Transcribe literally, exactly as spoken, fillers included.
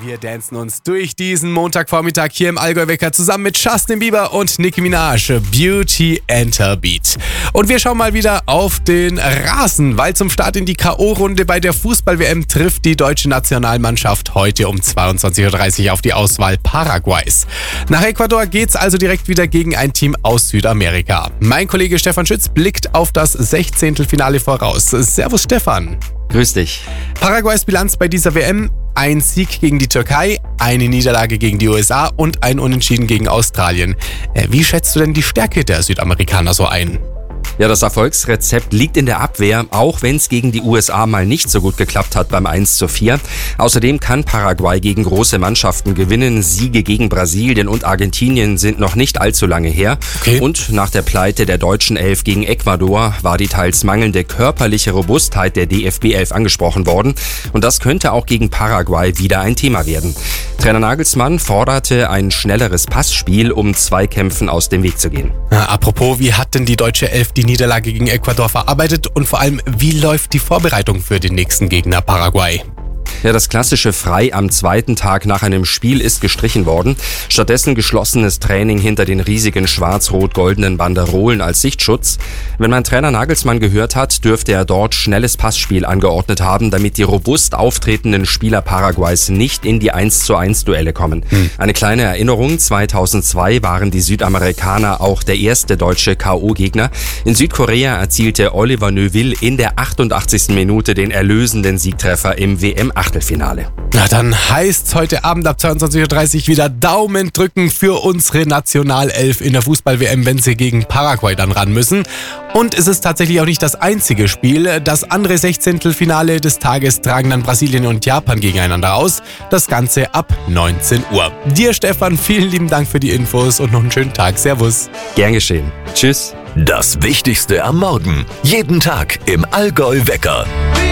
wir dancen uns durch diesen Montagvormittag hier im Allgäu-Wecker zusammen mit Justin Bieber und Nicki Minaj, Beauty and the Beat. Und wir schauen mal wieder auf den Rasen, weil zum Start in die K O-Runde bei der Fußball-W M trifft die deutsche Nationalmannschaft heute um zweiundzwanzig Uhr dreißig auf die Auswahl Paraguays. Nach Ecuador geht's also direkt wieder gegen ein Team aus Südamerika. Mein Kollege Stefan Schütz blickt auf das Sechzehntelfinale voraus. Servus Stefan. Grüß dich. Paraguays Bilanz bei dieser W M: ein Sieg gegen die Türkei, eine Niederlage gegen die U S A und ein Unentschieden gegen Australien. Wie schätzt du denn die Stärke der Südamerikaner so ein? Ja, das Erfolgsrezept liegt in der Abwehr, auch wenn es gegen die U S A mal nicht so gut geklappt hat beim eins zu vier. Außerdem kann Paraguay gegen große Mannschaften gewinnen. Siege gegen Brasilien und Argentinien sind noch nicht allzu lange her. Okay. Und nach der Pleite der deutschen Elf gegen Ecuador war die teils mangelnde körperliche Robustheit der D F B elf angesprochen worden. Und das könnte auch gegen Paraguay wieder ein Thema werden. Trainer Nagelsmann forderte ein schnelleres Passspiel, um Zweikämpfen aus dem Weg zu gehen. Na, apropos, wie hat denn die deutsche Elf die Niederlage gegen Ecuador verarbeitet und vor allem, wie läuft die Vorbereitung für den nächsten Gegner Paraguay? Ja, das klassische Frei am zweiten Tag nach einem Spiel ist gestrichen worden. Stattdessen geschlossenes Training hinter den riesigen schwarz-rot-goldenen Banderolen als Sichtschutz. Wenn man Trainer Nagelsmann gehört hat, dürfte er dort schnelles Passspiel angeordnet haben, damit die robust auftretenden Spieler Paraguays nicht in die eins zu eins Duelle kommen. Hm. Eine kleine Erinnerung: zweitausendzwei waren die Südamerikaner auch der erste deutsche K O-Gegner. In Südkorea erzielte Oliver Neuville in der achtundachtzigsten Minute den erlösenden Siegtreffer im W M-Achtelfinale. Na, dann heißt's heute Abend ab zweiundzwanzig Uhr dreißig wieder Daumen drücken für unsere Nationalelf in der Fußball-W M, wenn sie gegen Paraguay dann ran müssen. Und es ist tatsächlich auch nicht das einzige Spiel. Das andere Sechzehntelfinale des Tages tragen dann Brasilien und Japan gegeneinander aus. Das Ganze ab neunzehn Uhr. Dir, Stefan, vielen lieben Dank für die Infos und noch einen schönen Tag. Servus. Gern geschehen. Tschüss. Das Wichtigste am Morgen. Jeden Tag im Allgäu-Wecker.